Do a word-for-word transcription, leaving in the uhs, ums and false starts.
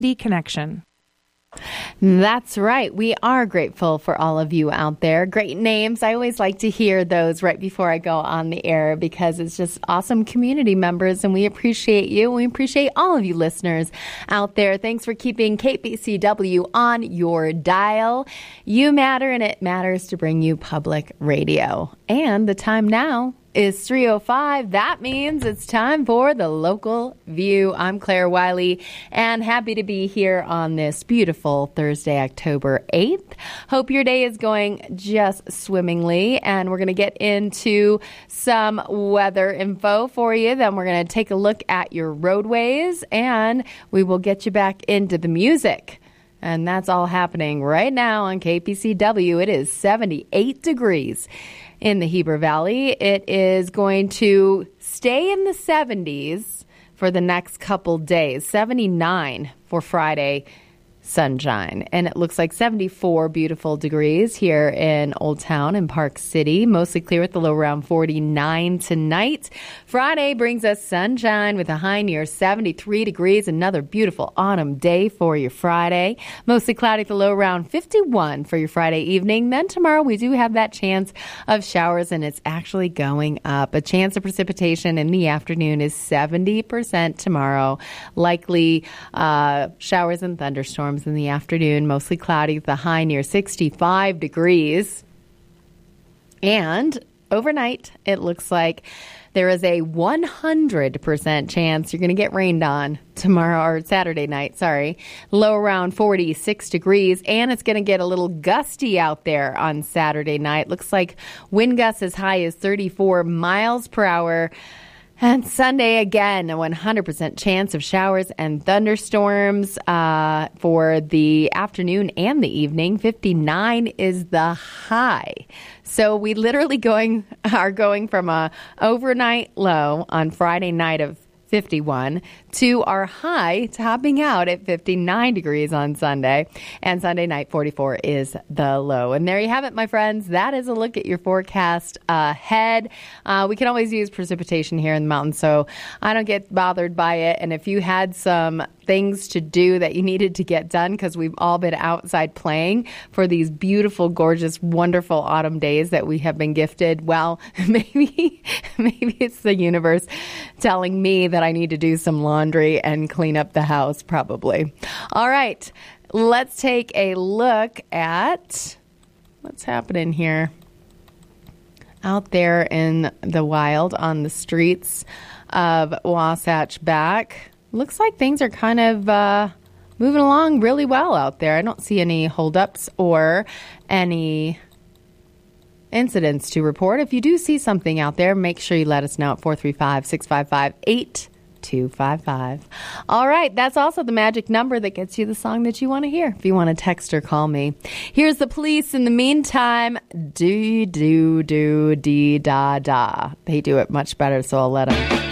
The Connection. That's right. We are grateful for all of you out there. Great names. I always like to hear those right before I go on the air because it's just awesome community members, and we appreciate you. We appreciate all of you listeners out there. Thanks for keeping K P C W on your dial. You matter, and it matters to bring you public radio. And the time now is three oh five. That means it's time for the Local View. I'm Claire Wiley, and happy to be here on this beautiful Thursday, October eighth. Hope your day is going just swimmingly, and we're going to get into some weather info for you. Then we're going to take a look at your roadways, and we will get you back into the music. And that's all happening right now on K P C W. It is seventy-eight degrees in the Heber Valley. It is going to stay in the seventies for the next couple days. seventy-nine for Friday, sunshine. And it looks like seventy-four beautiful degrees here in Old Town and Park City. Mostly clear with the low around forty-nine tonight. Friday brings us sunshine with a high near seventy-three degrees. Another beautiful autumn day for your Friday. Mostly cloudy with the low around fifty-one for your Friday evening. Then tomorrow we do have that chance of showers, and it's actually going up. A chance of precipitation in the afternoon is seventy percent tomorrow. Likely uh, showers and thunderstorms in the afternoon, mostly cloudy with a high near sixty-five degrees. And overnight, it looks like there is a one hundred percent chance you're going to get rained on tomorrow or Saturday night, sorry. Low around forty-six degrees, and it's going to get a little gusty out there on Saturday night. Looks like wind gusts as high as thirty-four miles per hour. And Sunday, again, a one hundred percent chance of showers and thunderstorms uh, for the afternoon and the evening. fifty-nine is the high. So we literally going are going from a overnight low on Friday night of fifty-one to our high topping out at fifty-nine degrees on Sunday. And Sunday night, forty-four is the low. And there you have it, my friends. That is a look at your forecast ahead. Uh, we can always use precipitation here in the mountains, so I don't get bothered by it. And if you had some things to do that you needed to get done, because we've all been outside playing for these beautiful, gorgeous, wonderful autumn days that we have been gifted, well, maybe, maybe it's the universe telling me that I need to do some laundry and clean up the house, probably. All right, let's take a look at what's happening here out there in the wild on the streets of Wasatch Back. Looks like things are kind of uh, moving along really well out there. I don't see any holdups or any incidents to report. If you do see something out there, make sure you let us know at four three five, six five five, eight two five five. All right, that's also the magic number that gets you the song that you want to hear if you want to text or call me. Here's the Police. In the meantime, do, do, do, dee, da, da. They do it much better, so I'll let them.